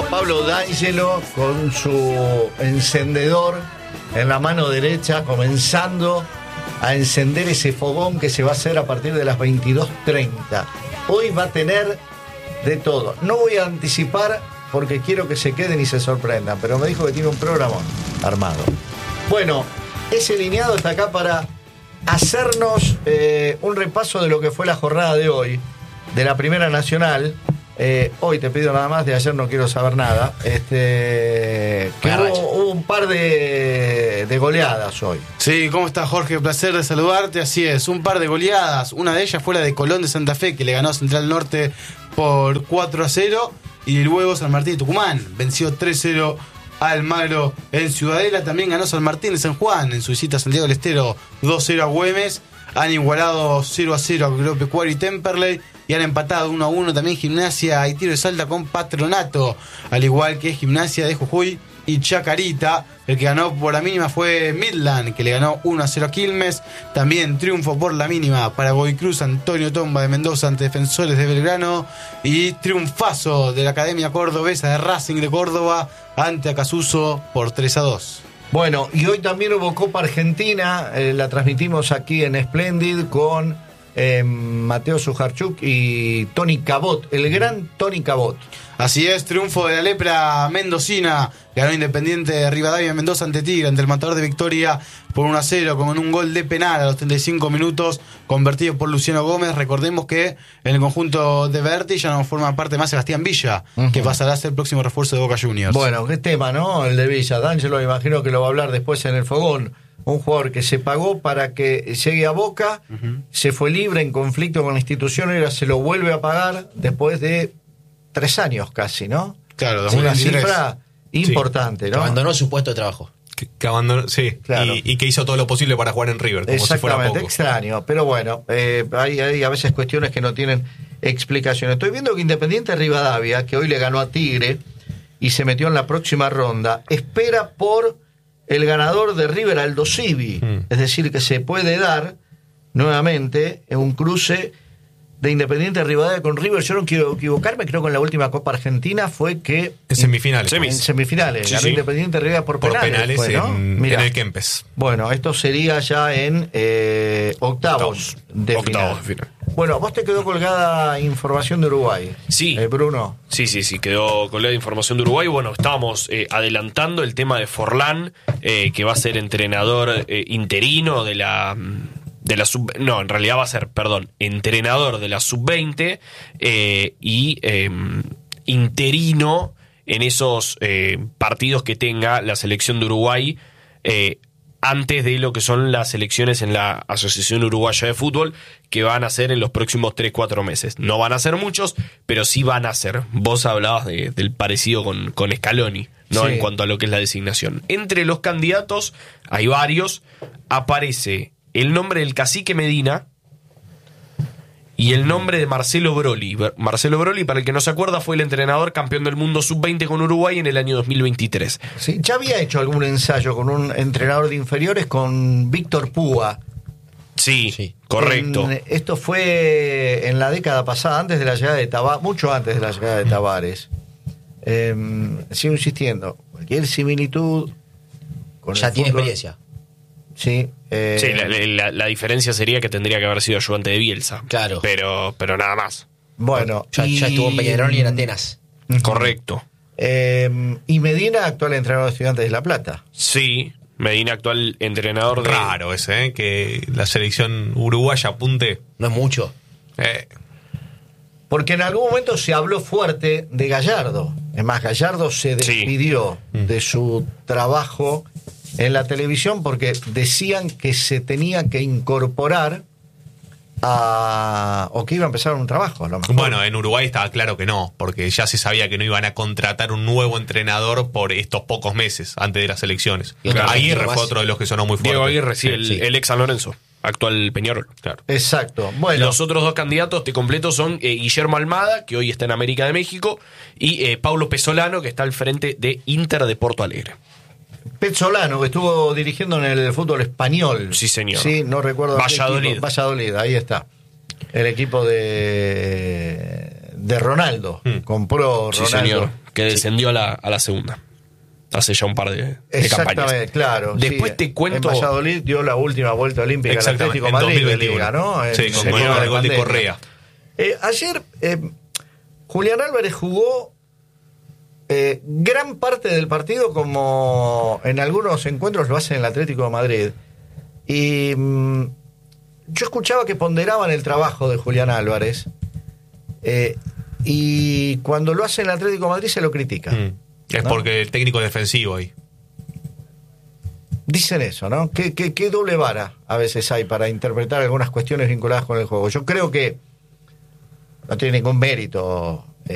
a Pablo D'Angelo con su encendedor en la mano derecha, comenzando a encender ese fogón que se va a hacer a partir de las 22:30. Hoy va a tener de todo. No voy a anticipar porque quiero que se queden y se sorprendan, pero me dijo que tiene un programa armado. Bueno, ese lineado está acá para hacernos un repaso de lo que fue la jornada de hoy, de la Primera Nacional. Hoy te pido nada más, de ayer no quiero saber nada. Que hubo un par de goleadas hoy. Sí, ¿cómo estás, Jorge? Placer de saludarte. Así es, un par de goleadas. Una de ellas fue la de Colón de Santa Fe, que le ganó a Central Norte por 4-0. Y luego San Martín de Tucumán venció 3-0 a Almagro en Ciudadela. También ganó San Martín de San Juan en su visita a Santiago del Estero 2-0 a Güemes. Han igualado 0-0 a Agropecuario y Temperley. Y han empatado 1-1 también Gimnasia y Tiro de Salta con Patronato, al igual que Gimnasia de Jujuy y Chacarita. El que ganó por la mínima fue Midland, que le ganó 1-0 a Quilmes. También triunfo por la mínima para Godoy Cruz, Antonio Tomba de Mendoza ante Defensores de Belgrano. Y triunfazo de la Academia Cordobesa de Racing de Córdoba ante Acasuso por 3-2. Bueno, y hoy también hubo Copa Argentina, la transmitimos aquí en Splendid con Mateo Sujarchuk y Tony Cabot, el gran Tony Cabot. Así es, triunfo de la lepra mendocina. Ganó Independiente de Rivadavia Mendoza ante Tigre, ante el Matador de Victoria por 1-0, con un gol de penal a los 35 minutos, convertido por Luciano Gómez. Recordemos que en el conjunto de Berti ya no forma parte más Sebastián Villa, que pasará a ser el próximo refuerzo de Boca Juniors. Bueno, qué tema, ¿no? El de Villa. D'Angelo, imagino que lo va a hablar después en el fogón. Un jugador que se pagó para que llegue a Boca, se fue libre en conflicto con la institución, y ahora se lo vuelve a pagar después de 3 años casi, ¿no? Claro, una cifra importante, ¿no? Que abandonó su puesto de trabajo. Que abandonó, sí, claro. y que hizo todo lo posible para jugar en River, como si fuera poco. Extraño, pero bueno, hay a veces cuestiones que no tienen explicación. Estoy viendo que Independiente Rivadavia, que hoy le ganó a Tigre y se metió en la próxima ronda, espera por el ganador de River, Aldo Civi. Es decir, que se puede dar nuevamente en un cruce de Independiente Rivadavia con River. Yo no quiero equivocarme, creo que en la última Copa Argentina fue que en semifinales. En semifinales ganó Independiente Rivadavia por penales fue, ¿no? en el Kempes. Bueno, esto sería ya en octavos de final. Bueno, vos te quedó colgada información de Uruguay. Sí. Bruno. Sí, quedó colgada información de Uruguay. Bueno, estábamos adelantando el tema de Forlán, que va a ser entrenador interino de la no, en realidad va a ser, entrenador de la sub-20 y interino en esos partidos que tenga la selección de Uruguay antes de lo que son las elecciones en la Asociación Uruguaya de Fútbol, que van a ser en los próximos 3-4 meses. No van a ser muchos, pero sí van a ser. Vos hablabas del parecido con Scaloni, ¿no? Sí. En cuanto a lo que es la designación. Entre los candidatos, hay varios, aparece el nombre del Cacique Medina y el nombre de Marcelo Broly. Marcelo Broly, para el que no se acuerda, fue el entrenador campeón del mundo sub-20 con Uruguay en el año 2023. Sí, ya había hecho algún ensayo con un entrenador de inferiores, con Víctor Púa. Sí, correcto. Esto fue en la década pasada, antes de la llegada de Tavares, mucho antes de la llegada de Tavares. Sigo insistiendo, cualquier similitud con ya el tiene fútbol, experiencia. Sí, sí, la diferencia sería que tendría que haber sido ayudante de Bielsa. Claro. Pero nada más. Bueno, ya estuvo en Peñarol y en Atenas. Correcto. Y Medina, actual entrenador de Estudiantes de La Plata. Sí, Medina, actual entrenador de... Raro ese, que la selección uruguaya apunte. No es mucho. Porque en algún momento se habló fuerte de Gallardo. Es más, Gallardo se despidió de su trabajo en la televisión porque decían que se tenía que incorporar o que iba a empezar un trabajo, a lo mejor. Bueno, en Uruguay estaba claro que no, porque ya se sabía que no iban a contratar un nuevo entrenador por estos pocos meses antes de las elecciones. Aguirre fue otro de los que sonó muy fuerte. Diego Aguirre, sí, el ex San Lorenzo, actual Peñarol. Claro. Exacto. Bueno, los otros dos candidatos te completo son Guillermo Almada, que hoy está en América de México, y Paulo Pesolano, que está al frente de Inter de Porto Alegre. Pesolano, que estuvo dirigiendo en el fútbol español. Sí, señor. Sí, no recuerdo. Valladolid. Valladolid, ahí está. El equipo de de Ronaldo. Compró Sí, Ronaldo. señor. Que descendió a la segunda. Hace ya un par de Exactamente, campañas. claro. Después te cuento. En Valladolid dio la última vuelta olímpica al Exactamente, Atlético en Madrid de 2021. Liga, ¿no? Sí, En con medio el la gol de pandemia. Correa. Ayer Julián Álvarez jugó gran parte del partido como en algunos encuentros lo hace en el Atlético de Madrid. Y yo escuchaba que ponderaban el trabajo de Julián Álvarez y cuando lo hace en el Atlético de Madrid se lo critica. Es ¿no? porque el técnico es defensivo ahí. Dicen eso, ¿no? ¿Qué doble vara a veces hay para interpretar algunas cuestiones vinculadas con el juego? Yo creo que no tiene ningún mérito